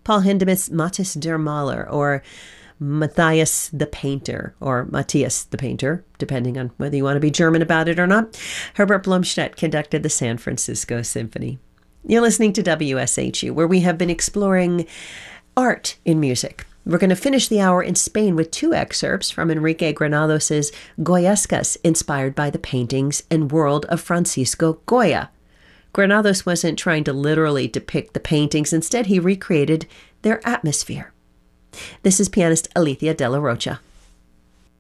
Paul Hindemith's Matthias der Maler, or Matthias the Painter, or Matthias the Painter, depending on whether you want to be German about it or not. Herbert Blomstedt conducted the San Francisco Symphony. You're listening to WSHU, where we have been exploring art in music. We're going to finish the hour in Spain with two excerpts from Enrique Granados' Goyescas, inspired by the paintings and world of Francisco Goya. Granados wasn't trying to literally depict the paintings. Instead, he recreated their atmosphere. This is pianist Alicia de la Rocha.